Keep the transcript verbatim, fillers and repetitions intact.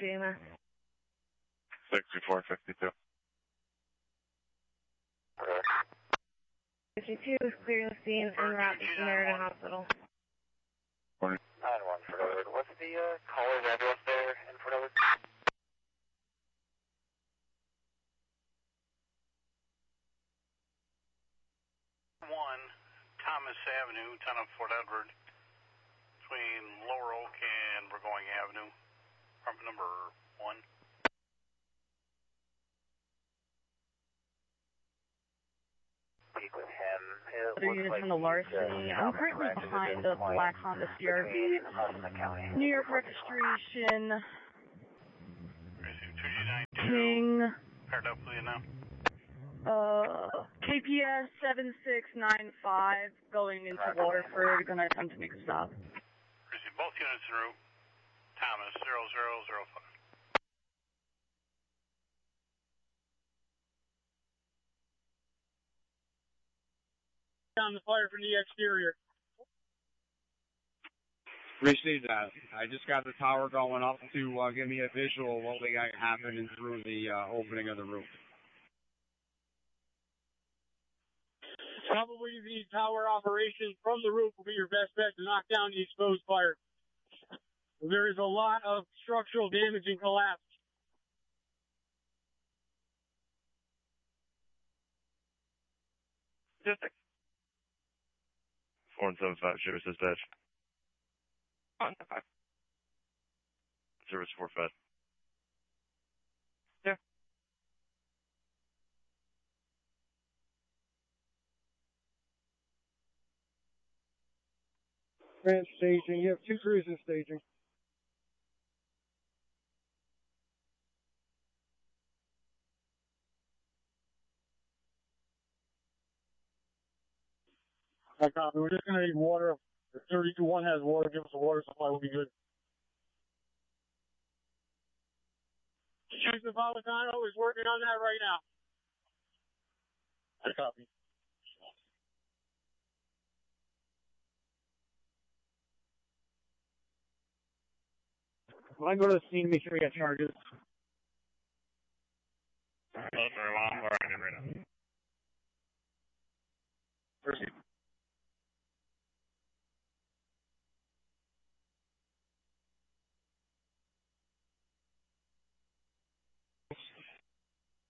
fifty-two E M S. sixty-four fifty-two. fifty-two is clear the scene and route to Samaritan Hospital. nine one Fort Edward. What's the uh, caller's address there in Fort Edward? one Thomas Avenue, ten of Fort Edward, between Lower Oak and Burgoyne Avenue, apartment number one. Speak with him. It Other units like from the larceny. uh, I'm currently behind the black Honda C R V. New York registration. King. Paired up with you now. Uh, K P S seven six nine five going into Waterford. Gonna attempt to make a stop. Receive both units en route. Thomas zero zero zero five. Down the fire from the exterior. Received that. I just got the tower going up to uh, give me a visual of what we got happening through the uh, opening of the roof. Probably the tower operation from the roof will be your best bet to knock down the exposed fire. There is a lot of structural damage and collapse. Statistics. four one seven five, Service Dispatch. On the five. Service four five. Yeah. Grand staging. You have two crews in staging. I copy. We're just going to need water. If thirty-two one has water, give us a water supply. We'll be good. Chief Napolitano is working on that right now. I copy. When I go to the scene, make sure we got charges. Oh, sorry, well, I'm already right now. Proceed.